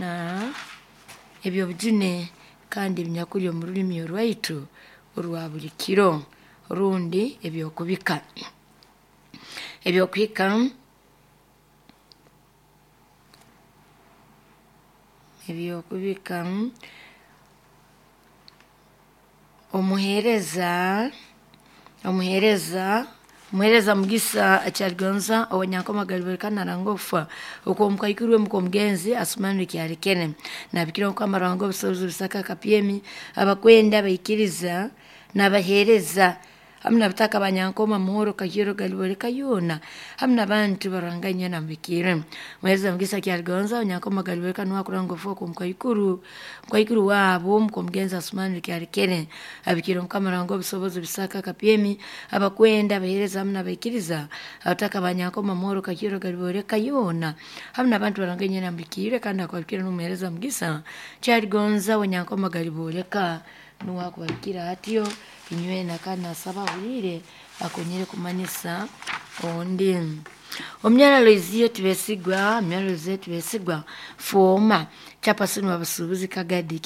na ebyo bujune kandi binyakuri mu rurimi rwaitu urwa buri kiro rundi ebyo kubika omuhereza mugisa acyargonza abanyankoma galiberekana rangofa uko mukayikirwe mukomgenzi asumanire kyarekene nabikira ko amarango bisozo bisaka kapiemi abakwenda bayikiriza nabahereza hamna bitaka abanyankoma muhoro kajiro galibereka yona hamna bantu baranganya nambikire muhereza mugisa kyargonza abanyankoma galibereka no akurangofa ko mukayikuru wabo mukomgenzi asumanire kyarekene abikira ko amarango bisozo bisaka kapiemi abakwenda bahereza hamna bayikiriza abataka abanyankoma muhoro kajiro galibereka yona hamna bantu baranganya nambikire kandi akwabikira no muhereza mugisa kyargonza abanyankoma galibereka nuwako bakira hatio inywe nakana saba ulire akonyere kumanisa ondi omnyala loiziyo tubesigwa foma chapa sinu abasubuzi kagadi